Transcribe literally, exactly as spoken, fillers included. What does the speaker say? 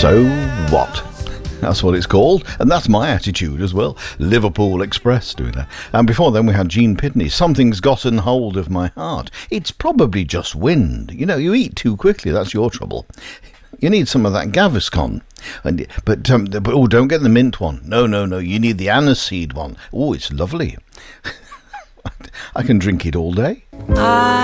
So what? That's what it's called, and that's my attitude as well. Liverpool Express doing that. And before then we had Gene Pitney. Something's gotten hold of my heart. It's probably just wind. You know, you eat too quickly, that's your trouble. You need some of that Gaviscon. And, but, um, but oh, don't get the mint one. No, no, no, you need the aniseed one. Oh, it's lovely. I can drink it all day.